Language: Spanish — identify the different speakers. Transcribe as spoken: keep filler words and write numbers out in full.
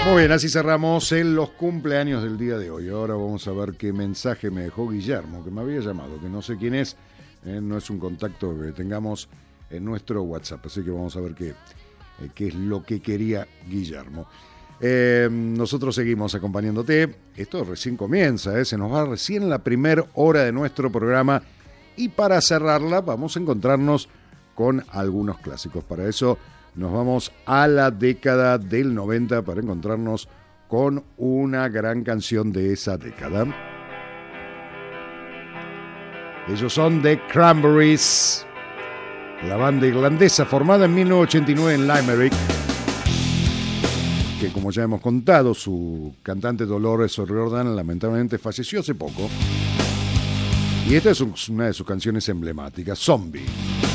Speaker 1: Muy bien, así cerramos en los cumpleaños del día de hoy. Ahora vamos a ver qué mensaje me dejó Guillermo, que me había llamado, que no sé quién es, eh, no es un contacto que tengamos en nuestro WhatsApp, así que vamos a ver qué, eh, qué es lo que quería Guillermo. Eh, nosotros seguimos acompañándote, esto recién comienza, eh, se nos va recién la primera hora de nuestro programa y para cerrarla vamos a encontrarnos con algunos clásicos. Para eso nos vamos a la década del noventa para encontrarnos con una gran canción de esa década. Ellos son The Cranberries, la banda irlandesa formada en mil novecientos ochenta y nueve en Limerick, que como ya hemos contado, su cantante Dolores O'Riordan lamentablemente falleció hace poco. Y esta es una de sus canciones emblemáticas, Zombie.